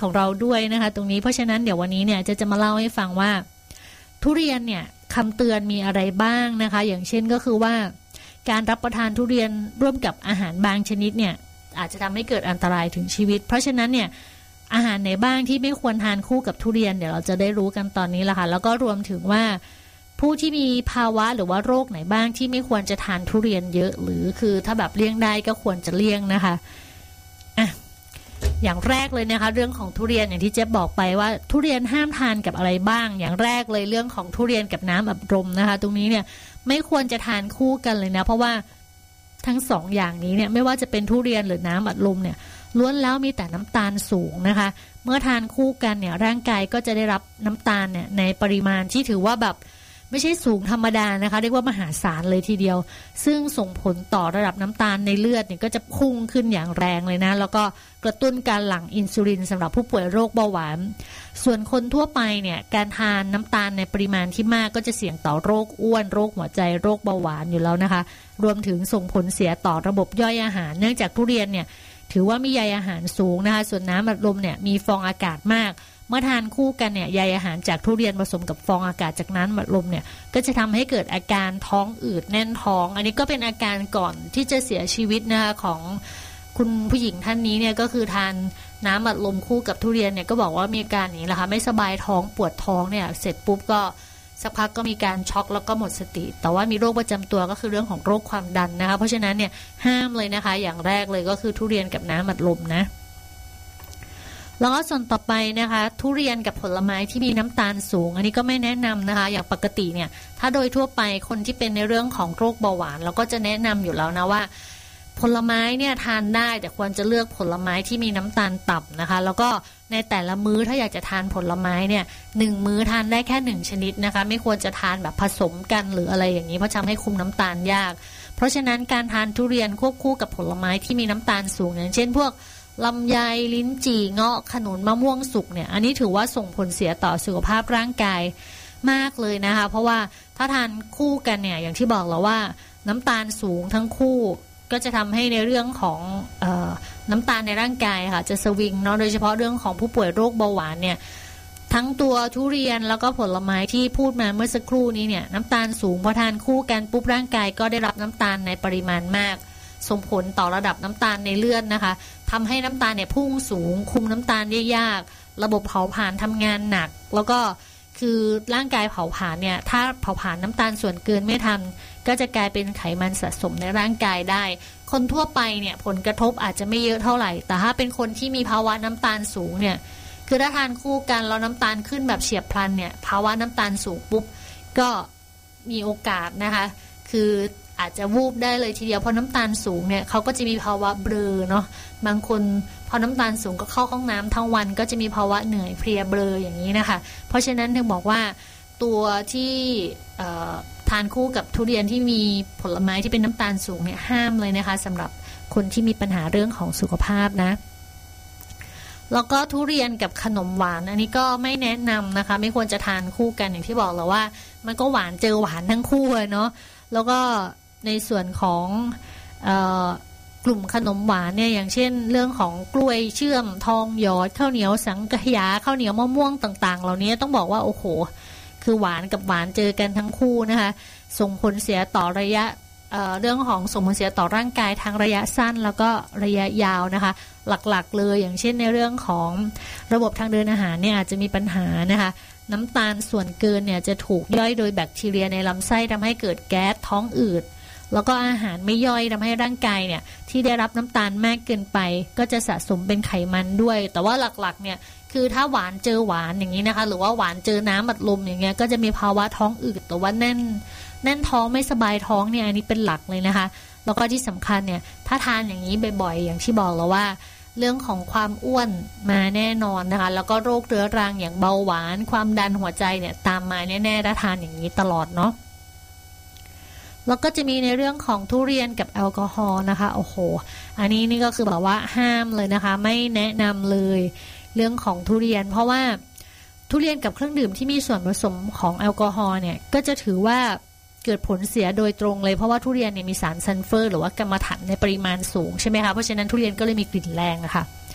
ของเราด้วยนะคะตรงนี้เพราะฉะนั้นเดี๋ยววันนี้เนี่ยจะมาเล่าให้ฟังว่าทุเรียนเนี่ยคำเตือนมีอะไรบ้างนะคะอย่างเช่นก็คือว่าการรับประทานทุเรียนร่วมกับอาหารบางชนิดเนี่ยอาจจะทำให้เกิดอันตรายถึงชีวิตเพราะฉะนั้นเนี่ยอาหารไหนบ้างที่ไม่ควรทานคู่กับทุเรียนเดี๋ยวเราจะได้รู้กันตอนนี้ละค่ะแล้วก็รวมถึงว่าผู้ที่มีภาวะหรือว่าโรคไหนบ้างที่ไม่ควรจะทานทุเรียนเยอะหรือคือถ้าแบบเลี่ยงได้ก็ควรจะเลี่ยงนะคะอ่ะอย่างแรกเลยนะคะเรื่องของทุเรียนอย่างที่เจ๊บอกไปว่าทุเรียนห้ามทานกับอะไรบ้างอย่างแรกเลยเรื่องของทุเรียนกับน้ำอัดลมนะคะตรงนี้เนี่ยไม่ควรจะทานคู่กันเลยนะเพราะว่าทั้งสองอย่างนี้เนี่ยไม่ว่าจะเป็นทุเรียนหรือน้ำอัดลมเนี่ยล้วนแล้วมีแต่น้ำตาลสูงนะคะเมื่อทานคู่กันเนี่ยร่างกายก็จะได้รับน้ำตาลเนี่ยในปริมาณที่ถือว่าแบบไม่ใช่สูงธรรมดานะคะเรียกว่ามหาศาลเลยทีเดียวซึ่งส่งผลต่อระดับน้ำตาลในเลือดเนี่ยก็จะพุ่งขึ้นอย่างแรงเลยนะแล้วก็กระตุ้นการหลั่งอินซูลินสำหรับผู้ป่วยโรคเบาหวานส่วนคนทั่วไปเนี่ยการทานน้ำตาลในปริมาณที่มากก็จะเสี่ยงต่อโรคอ้วนโรคหัวใจโรคเบาหวานอยู่แล้วนะคะรวมถึงส่งผลเสียต่อระบบย่อยอาหารเนื่องจากทุเรียนเนี่ยถือว่ามีใยอาหารสูงนะคะส่วนน้ำอัดลมเนี่ยมีฟองอากาศมากเมื่อทานคู่กันเนี่ยใยอาหารจากทุเรียนผสมกับฟองอากาศจากน้ำอัดลมเนี่ยก็จะทำให้เกิดอาการท้องอืดแน่นท้องอันนี้ก็เป็นอาการก่อนที่จะเสียชีวิตนะคะของคุณผู้หญิงท่านนี้เนี่ยก็คือทานน้ำอัดลมคู่กับทุเรียนเนี่ยก็บอกว่ามีอาการนี้แหละค่ะไม่สบายท้องปวดท้องเนี่ยเสร็จปุ๊บก็สักพักก็มีการช็อกแล้วก็หมดสติแต่ว่ามีโรคประจำตัวก็คือเรื่องของโรคความดันนะคะเพราะฉะนั้นเนี่ยห้ามเลยนะคะอย่างแรกเลยก็คือทุเรียนกับน้ำอัดลมนะแล้วก็ส่วนต่อไปนะคะทุเรียนกับผลไม้ที่มีน้ำตาลสูงอันนี้ก็ไม่แนะนำนะคะอย่างปกติเนี่ยถ้าโดยทั่วไปคนที่เป็นในเรื่องของโรคเบาหวานเราก็จะแนะนำอยู่แล้วนะว่าผลไม้เนี่ยทานได้แต่ควรจะเลือกผลไม้ที่มีน้ำตาลต่ำนะคะแล้วก็ในแต่ละมื้อถ้าอยากจะทานผลไม้เนี่ย1 มื้อทานได้แค่1ชนิดนะคะไม่ควรจะทานแบบผสมกันหรืออะไรอย่างนี้เพราะทำให้คุมน้ำตาลยากเพราะฉะนั้นการทานทุเรียนควบคู่กับผลไม้ที่มีน้ำตาลสูงอย่างเช่นพวกลำไยลิ้นจี่เงาะขนุนมะม่วงสุกเนี่ยอันนี้ถือว่าส่งผลเสียต่อสุขภาพร่างกายมากเลยนะคะเพราะว่าถ้าทานคู่กันเนี่ยอย่างที่บอกแล้วว่าน้ำตาลสูงทั้งคู่ก็จะทำให้ในเรื่องของน้ำตาลในร่างกายค่ะจะสวิงเนาะโดยเฉพาะเรื่องของผู้ป่วยโรคเบาหวานเนี่ยทั้งตัวทุเรียนแล้วก็ผลไม้ที่พูดมาเมื่อสักครู่นี้เนี่ยน้ำตาลสูงพอทานคู่กันปุ๊บร่างกายก็ได้รับน้ำตาลในปริมาณมากส่งผลต่อระดับน้ำตาลในเลือดนะคะทำให้น้ำตาลเนี่ยพุ่งสูงคุมน้ำตาลได้ยากระบบเผาผลาญทำงานหนักแล้วก็คือร่างกายเผาผลาญเนี่ยถ้าเผาผลาญน้ำตาลส่วนเกินไม่ทันก็จะกลายเป็นไขมันสะสมในร่างกายได้คนทั่วไปเนี่ยผลกระทบอาจจะไม่เยอะเท่าไหร่แต่ถ้าเป็นคนที่มีภาวะน้ำตาลสูงเนี่ยคือถ้าทานคู่กันแล้วน้ำตาลขึ้นแบบเฉียบพลันเนี่ยภาวะน้ำตาลสูงปุ๊บก็มีโอกาสนะคะคืออาจจะวูบได้เลยทีเดียวเพราะน้ำตาลสูงเนี่ยเขาก็จะมีภาวะเบลอเนาะบางคนพอน้ำตาลสูงก็เข้าห้องน้ำทั้งวันก็จะมีภาวะเหนื่อยเพลียเบลออย่างนี้นะคะเพราะฉะนั้นถึงบอกว่าตัวที่ทานคู่กับทุเรียนที่มีผลไม้ที่เป็นน้ำตาลสูงเนี่ยห้ามเลยนะคะสำหรับคนที่มีปัญหาเรื่องของสุขภาพนะแล้วก็ทุเรียนกับขนมหวานอันนี้ก็ไม่แนะนำนะคะไม่ควรจะทานคู่กันอย่างที่บอกแล้วว่ามันก็หวานเจอหวานทั้งคู่เลยเนาะแล้วก็ในส่วนของกลุ่มขนมหวานเนี่ยอย่างเช่นเรื่องของกล้วยเชื่อมทองหยอดข้าวเหนียวสังขยาข้าวเหนียวมะม่วงต่างๆเหล่านี้ต้องบอกว่าโอ้โหคือหวานกับหวานเจอกันทั้งคู่นะคะส่งผลเสียต่อระยะเรื่องของส่งผลเสียต่อร่างกายทั้งระยะสั้นแล้วก็ระยะยาวนะคะหลักๆเลยอย่างเช่นในเรื่องของระบบทางเดินอาหารเนี่ยอาจจะมีปัญหานะคะน้ำตาลส่วนเกินเนี่ยจะถูกย่อยโดยแบคทีเรียในลำไส้ทำให้เกิดแก๊สท้องอืดแล้วก็อาหารไม่ย่อยทำให้ร่างกายเนี่ยที่ได้รับน้ำตาลมากเกินไปก็จะสะสมเป็นไขมันด้วยแต่ว่าหลักๆเนี่ยคือถ้าหวานเจอหวานอย่างนี้นะคะหรือว่าหวานเจอน้ำอัดลมอย่างเงี้ยก็จะมีภาวะท้องอืดแต่ว่าแน่นท้องไม่สบายท้องเนี่ยอันนี้เป็นหลักเลยนะคะแล้วก็ที่สำคัญเนี่ยถ้าทานอย่างนี้บ่อยๆอย่างที่บอกแล้วว่าเรื่องของความอ้วนมาแน่นอนนะคะแล้วก็โรคเรื้อรังอย่างเบาหวานความดันหัวใจเนี่ยตามมาแน่ๆถ้าทานอย่างนี้ตลอดเนาะแล้วก็จะมีในเรื่องของทุเรียนกับแอลกอฮอล์นะคะโอ้โหอันนี้นี่ก็คือแบบว่าห้ามเลยนะคะไม่แนะนำเลยเรื่องของทุเรียนเพราะว่าทุเรียนกับเครื่องดื่มที่มีส่วนผสมของแอลกอฮอล์เนี่ยก็จะถือว่าเกิดผลเสียโดยตรงเลยเพราะว่าทุเรียนเนี่ยมีสารซัลเฟอร์หรือว่ากัมมันถันในปริมาณสูงใช่ไหมคะเพราะฉะนั้นทุเรียนก็เลยมีกลิ่นแรงนะคะ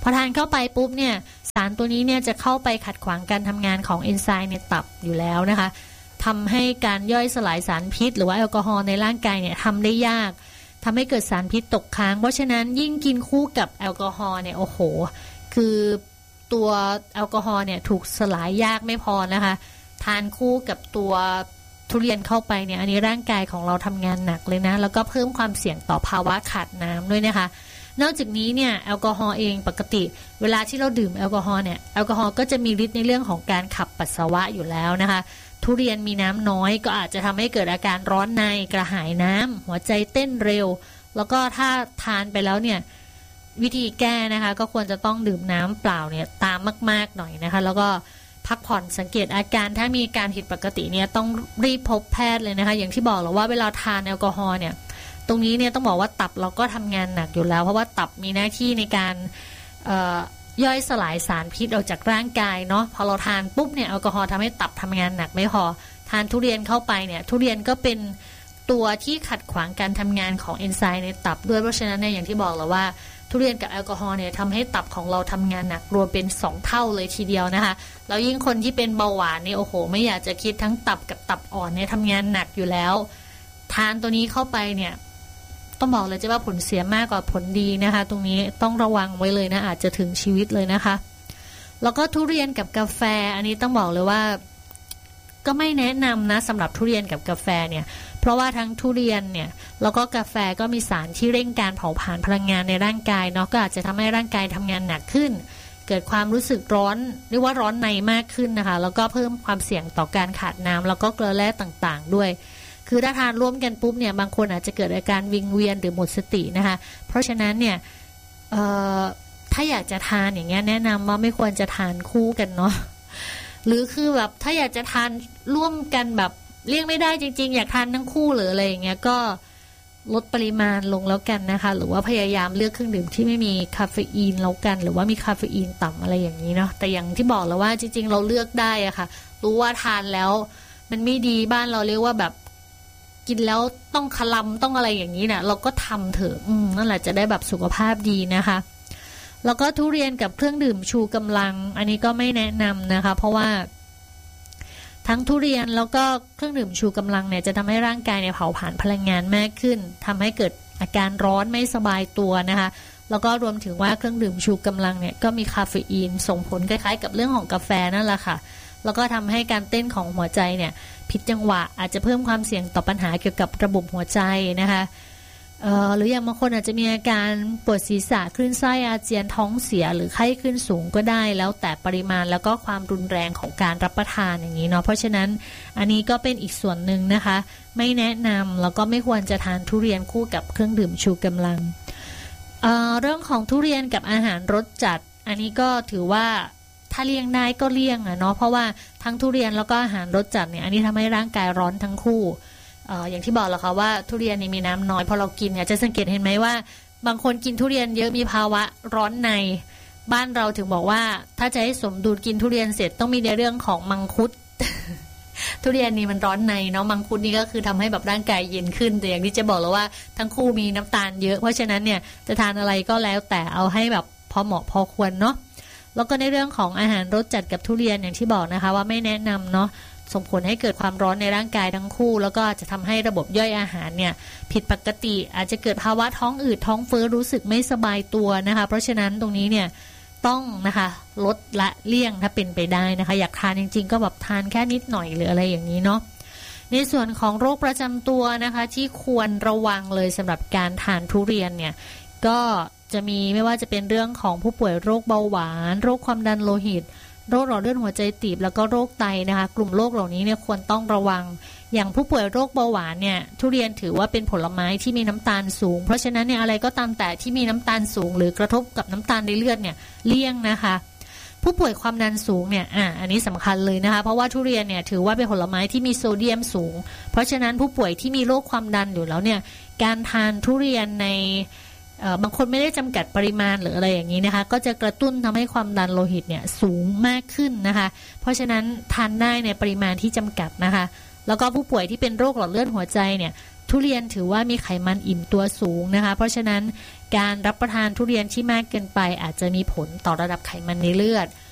พอทานเข้าไปปุ๊บเนี่ยสารตัวนี้เนี่ยจะเข้าไปขัดขวางการทำงานของเอนไซม์ในตับอยู่แล้วนะคะทำให้การย่อยสลายสารพิษหรือว่าแอลกอฮอล์ในร่างกายเนี่ยทำได้ยากทำให้เกิดสารพิษตกค้างเพราะฉะนั้นยิ่งกินคู่กับแอลกอฮอล์เนี่ยโอ้โหคือตัวแอลกอฮอล์เนี่ยถูกสลายยากไม่พอนะคะทานคู่กับตัวทุเรียนเข้าไปเนี่ยอันนี้ร่างกายของเราทำงานหนักเลยนะแล้วก็เพิ่มความเสี่ยงต่อภาวะขาดน้ำด้วยนะคะนอกจากนี้เนี่ยแอลกอฮอล์เองปกติเวลาที่เราดื่มแอลกอฮอล์เนี่ยแอลกอฮอล์ก็จะมีฤทธิ์ในเรื่องของการขับปัสสาวะอยู่แล้วนะคะทุเรียนมีน้ำน้อยก็อาจจะทำให้เกิดอาการร้อนในกระหายน้ำหัวใจเต้นเร็วแล้วก็ถ้าทานไปแล้วเนี่ยวิธีแก้นะคะก็ควรจะต้องดื่มน้ำเปล่าเนี่ยตามมากๆหน่อยนะคะแล้วก็พักผ่อนสังเกตอาการถ้ามีการผิดปกติเนี่ยต้องรีบพบแพทย์เลยนะคะอย่างที่บอกแล้วว่าเวลาทานแอลกอฮอล์เนี่ยตรงนี้เนี่ยต้องบอกว่าตับเราก็ทำงานหนักอยู่แล้วเพราะว่าตับมีหน้าที่ในการย่อยสลายสารพิษออกจากร่างกายเนาะพอเราทานปุ๊บเนี่ยแอลกอฮอล์ทำให้ตับทำงานหนักไม่พอทานทุเรียนเข้าไปเนี่ยทุเรียนก็เป็นตัวที่ขัดขวางการทำงานของเอนไซม์ในตับด้วยเพราะฉะนั้นเนี่ยอย่างที่บอกแล้วว่าทุเรียนกับแอลกอฮอล์เนี่ยทำให้ตับของเราทำงานหนักรวมเป็น2เท่าเลยทีเดียวนะคะแล้วยิ่งคนที่เป็นเบาหวานเนี่ยโอ้โหไม่อยากจะคิดทั้งตับกับตับอ่อนเนี่ยทำงานหนักอยู่แล้วทานตัวนี้เข้าไปเนี่ยต้องบอกเลยจะว่าผลเสียมากกว่าผลดีนะคะตรงนี้ต้องระวังไว้เลยนะอาจจะถึงชีวิตเลยนะคะแล้วก็ทุเรียนกับกาแฟอันนี้ต้องบอกเลยว่าก็ไม่แนะนำนะสำหรับทุเรียนกับกาแฟเนี่ยเพราะว่าทั้งทุเรียนเนี่ยแล้วก็กาแฟก็มีสารที่เร่งการเผาผลาญพลังงานในร่างกายเนาะก็อาจจะทำให้ร่างกายทำงานหนักขึ้นเกิดความรู้สึกร้อนเรียกว่าร้อนในมากขึ้นนะคะแล้วก็เพิ่มความเสี่ยงต่อการขาดน้ำแล้วก็เกลือแร่ต่างๆด้วยคือถ้าทานร่วมกันปุ๊บเนี่ยบางคนอาจจะเกิดอาการวิงเวียนหรือหมดสตินะคะเพราะฉะนั้นเนี่ยถ้าอยากจะทานอย่างเงี้ยแนะนำว่าไม่ควรจะทานคู่กันเนาะหรือคือแบบถ้าอยากจะทานร่วมกันแบบเลี่ยงไม่ได้จริงๆอยากทานทั้งคู่หรืออะไรอย่างเงี้ยก็ลดปริมาณลงแล้วกันนะคะหรือว่าพยายามเลือกเครื่องดื่มที่ไม่มีคาเฟอีนแล้วกันหรือว่ามีคาเฟอีนต่ำอะไรอย่างนี้เนาะแต่อย่างที่บอกแล้วว่าจริงๆเราเลือกได้อะค่ะรู้ว่าทานแล้วมันไม่ดีบ้านเราเรียกว่าแบบกินแล้วต้องคลำต้องอะไรอย่างนี้นะเราก็ทำเถอะนั่นแหละจะได้แบบสุขภาพดีนะคะแล้วก็ทุเรียนกับเครื่องดื่มชูกำลังอันนี้ก็ไม่แนะนำนะคะเพราะว่าทั้งทุเรียนแล้วก็เครื่องดื่มชูกำลังเนี่ยจะทำให้ร่างกายเนี่ยเผาผลาญพลังงานมากขึ้นทำให้เกิดอาการร้อนไม่สบายตัวนะคะแล้วก็รวมถึงว่าเครื่องดื่มชูกำลังเนี่ยก็มีคาเฟอีนส่งผลคล้ายๆกับเรื่องของกาแฟนั่นแหละค่ะแล้วก็ทำให้การเต้นของหัวใจเนี่ยผิดจังหวะอาจจะเพิ่มความเสี่ยงต่อปัญหาเกี่ยวกับระบบหัวใจนะคะหรืออย่างบางคนอาจจะมีอาการปวดศีรษะคลื่นไส้อาเจียนท้องเสียหรือไข้ขึ้นสูงก็ได้แล้วแต่ปริมาณแล้วก็ความรุนแรงของการรับประทานอย่างนี้เนาะเพราะฉะนั้นอันนี้ก็เป็นอีกส่วนหนึ่งนะคะไม่แนะนำแล้วก็ไม่ควรจะทานทุเรียนคู่กับเครื่องดื่มชูกำลังเรื่องของทุเรียนกับอาหารรสจัดอันนี้ก็ถือว่าถ้าเลี่ยงได้ก็เลี่ยงเนาะเพราะว่าทั้งทุเรียนแล้วก็อาหารรสจัดเนี่ยอันนี้ทำให้ร่างกายร้อนทั้งคู่อย่างที่บอกแล้วค่ะว่าทุเรียนนี่มีน้ำน้อยพอเรากินเนี่ยจะสังเกตเห็นไหมว่าบางคนกินทุเรียนเยอะมีภาวะร้อนในบ้านเราถึงบอกว่าถ้าจะให้สมดุลกินทุเรียนเสร็จต้องมีในเรื่องของมังคุด ทุเรียนนี่มันร้อนในเนาะมังคุดนี่ก็คือทำให้แบบร่างกายเย็นขึ้นแต่อย่างที่จะบอกแล้วว่าทั้งคู่มีน้ำตาลเยอะเพราะฉะนั้นเนี่ยจะทานอะไรก็แล้วแต่เอาให้แบบพอเหมาะพอควรเนาะแล้วก็ในเรื่องของอาหารรสจัดกับทุเรียนอย่างที่บอกนะคะว่าไม่แนะนำเนาะส่งผลให้เกิดความร้อนในร่างกายทั้งคู่แล้วก็จะทำให้ระบบย่อยอาหารเนี่ยผิดปกติอาจจะเกิดภาวะท้องอืดท้องเฟ้อรู้สึกไม่สบายตัวนะคะเพราะฉะนั้นตรงนี้เนี่ยต้องนะคะลดละเลี่ยงถ้าเป็นไปได้นะคะอยากทานจริงๆก็แบบทานแค่นิดหน่อยหรืออะไรอย่างนี้เนาะในส่วนของโรคประจำตัวนะคะที่ควรระวังเลยสำหรับการทานทุเรียนเนี่ยก็จะมีไม่ว่าจะเป็นเรื่องของผู้ป่วยโรคเบาหวานโรคความดันโลหิตโรคหลอดเลือดหัวใจตีบแล้วก็โรคไตนะคะกลุ่มโรคเหล่านี้เนี่ยควรต้องระวังอย่างผู้ป่วยโรคเบาหวานเนี่ยทุเรียนถือว่าเป็นผลไม้ที่มีน้ำตาลสูงเพราะฉะนั้นเนี่ยอะไรก็ตามแต่ที่มีน้ำตาลสูงหรือกระทบกับน้ำตาลในเลือดเนี่ยเลี่ยงนะคะผู้ป่วยความดันสูงเนี่ยอันนี้สำคัญเลยนะคะเพราะว่าทุเรียนเนี่ยถือว่าเป็นผลไม้ที่มีโซเดียมสูงเพราะฉะนั้นผู้ป่วยที่มีโรคความดันอยู่แล้วเนี่ยการทานทุเรียนในบางคนไม่ได้จำกัดปริมาณหรืออะไรอย่างนี้นะคะก็จะกระตุ้นทำให้ความดันโลหิตเนี่ยสูงมากขึ้นนะคะเพราะฉะนั้นทานได้ในปริมาณที่จำกัดนะคะแล้วก็ผู้ป่วยที่เป็นโรคหลอดเลือดหัวใจเนี่ยทุเรียนถือว่ามีไขมันอิ่มตัวสูงนะคะเพราะฉะนั้นการรับประทานทุเรียนที่มากเกินไปอาจจะมีผลต่อระดับไขมันในเลือด